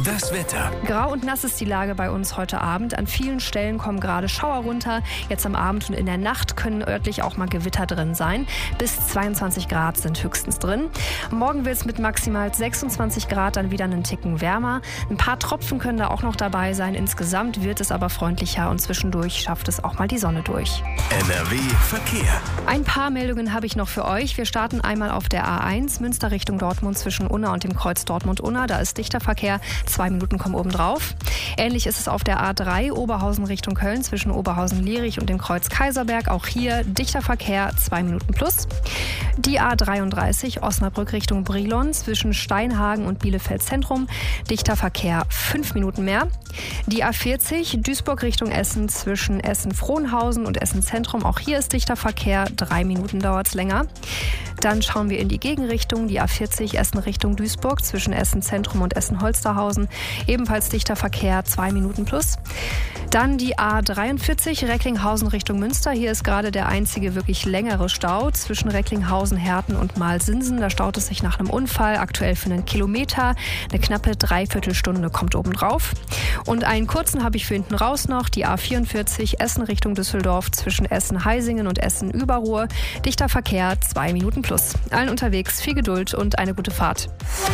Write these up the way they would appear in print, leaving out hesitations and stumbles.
Das Wetter. Grau und nass ist die Lage bei uns heute Abend. An vielen Stellen kommen gerade Schauer runter. Jetzt am Abend und in der Nacht können örtlich auch mal Gewitter drin sein. Bis 22 Grad sind höchstens drin. Morgen wird es mit maximal 26 Grad dann wieder einen Ticken wärmer. Ein paar Tropfen können da auch noch dabei sein. Insgesamt wird es aber freundlicher und zwischendurch schafft es auch mal die Sonne durch. NRW Verkehr. Ein paar Meldungen habe ich noch für euch. Wir starten einmal auf der A1 Münster Richtung Dortmund zwischen Unna und dem Kreuz Dortmund-Unna. Da ist dichter Verkehr. 2 Minuten kommen obendrauf. Ähnlich ist es auf der A3 Oberhausen Richtung Köln zwischen Oberhausen-Lierich und dem Kreuz Kaiserberg. Auch hier dichter Verkehr, 2 Minuten plus. Die A33 Osnabrück Richtung Brilon zwischen Steinhagen und Bielefeld Zentrum. Dichter Verkehr, 5 Minuten mehr. Die A40 Duisburg Richtung Essen zwischen Essen-Frohnhausen und Essen-Zentrum. Auch hier ist dichter Verkehr, 3 Minuten dauert es länger. Dann schauen wir in die Gegenrichtung. Die A40 Essen Richtung Duisburg zwischen Essen-Zentrum und Essen-Holsterhausen. Ebenfalls dichter Verkehr, 2 Minuten plus. Dann die A43 Recklinghausen Richtung Münster. Hier ist gerade der einzige wirklich längere Stau zwischen Recklinghausen, Herten und Malsinsen. Da staut es sich nach einem Unfall, aktuell für einen Kilometer. Eine knappe Dreiviertelstunde kommt obendrauf. Und einen kurzen habe ich für hinten raus noch. Die A44 Essen Richtung Düsseldorf zwischen Essen-Heisingen und Essen-Überruhr. Dichter Verkehr, 2 Minuten plus. Allen unterwegs viel Geduld und eine gute Fahrt.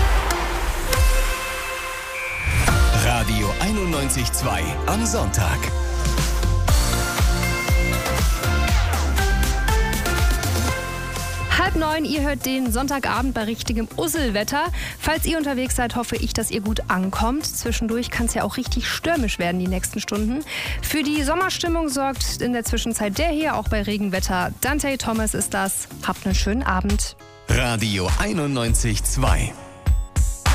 Radio 91.2 am Sonntag. Halb 9, ihr hört den Sonntagabend bei richtigem Usselwetter. Falls ihr unterwegs seid, hoffe ich, dass ihr gut ankommt. Zwischendurch kann es ja auch richtig stürmisch werden die nächsten Stunden. Für die Sommerstimmung sorgt in der Zwischenzeit der hier, auch bei Regenwetter. Dante Thomas ist das. Habt einen schönen Abend. Radio 91.2.